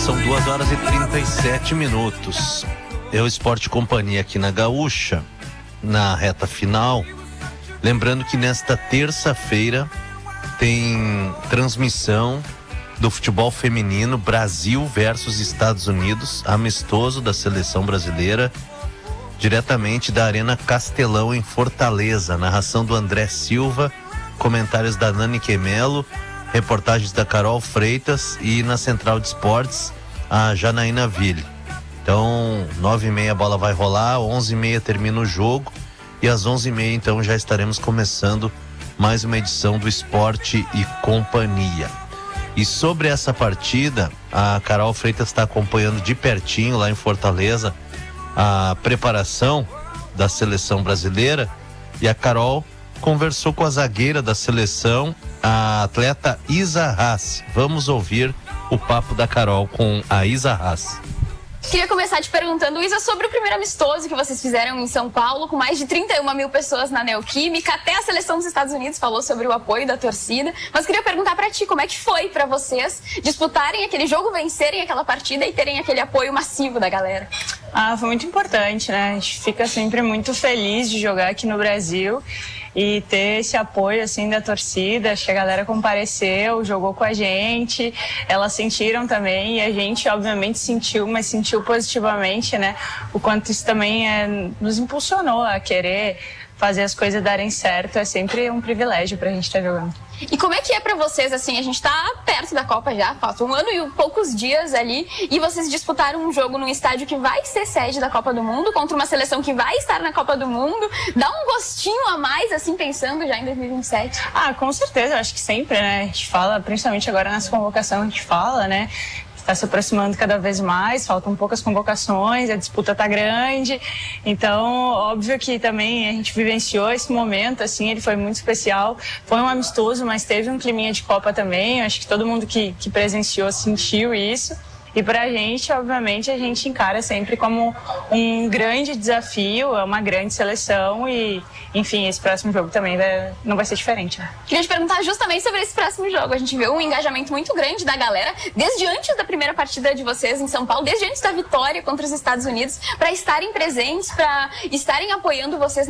são 2h37. Eu, Esporte Companhia aqui na Gaúcha, na reta final. Lembrando que nesta terça-feira tem transmissão do futebol feminino Brasil versus Estados Unidos, amistoso da seleção brasileira, diretamente da Arena Castelão em Fortaleza. Narração do André Silva, comentários da Nani Quemelo, reportagens da Carol Freitas e na Central de Esportes a Janaína Ville. Então 9h30 a bola vai rolar, 11h30 termina o jogo e às 11h30 então já estaremos começando mais uma edição do Esporte e Companhia. E sobre essa partida, a Carol Freitas está acompanhando de pertinho lá em Fortaleza a preparação da seleção brasileira, e a Carol conversou com a zagueira da seleção, a atleta Isa Haas. Vamos ouvir o papo da Carol com a Isa Haas. Queria começar te perguntando, Isa, sobre o primeiro amistoso que vocês fizeram em São Paulo, com mais de 31 mil pessoas na Neoquímica. Até a seleção dos Estados Unidos falou sobre o apoio da torcida. Mas queria perguntar pra ti, como é que foi pra vocês disputarem aquele jogo, vencerem aquela partida e terem aquele apoio massivo da galera? Foi muito importante, né? A gente fica sempre muito feliz de jogar aqui no Brasil e ter esse apoio, assim, da torcida. Acho que a galera compareceu, jogou com a gente, elas sentiram também, e a gente, obviamente, sentiu, mas sentiu positivamente, né? O quanto isso também nos impulsionou a querer fazer as coisas darem certo. É sempre um privilégio pra gente estar jogando. E como é que é pra vocês, assim, a gente tá perto da Copa já, falta um ano e poucos dias ali, e vocês disputaram um jogo num estádio que vai ser sede da Copa do Mundo, contra uma seleção que vai estar na Copa do Mundo. Dá um gostinho a mais, assim, pensando já em 2027? Com certeza, acho que sempre, né? A gente fala, principalmente agora nessa convocação, a gente fala, né? Está se aproximando cada vez mais, faltam poucas convocações, a disputa tá grande, então óbvio que também a gente vivenciou esse momento, assim, ele foi muito especial, foi um amistoso, mas teve um climinha de Copa também. Eu acho que todo mundo que presenciou sentiu isso. E pra gente, obviamente, a gente encara sempre como um grande desafio, é uma grande seleção e, enfim, esse próximo jogo também não vai ser diferente, né? Queria te perguntar justamente sobre esse próximo jogo. A gente vê um engajamento muito grande da galera, desde antes da primeira partida de vocês em São Paulo, desde antes da vitória contra os Estados Unidos, para estarem presentes, para estarem apoiando vocês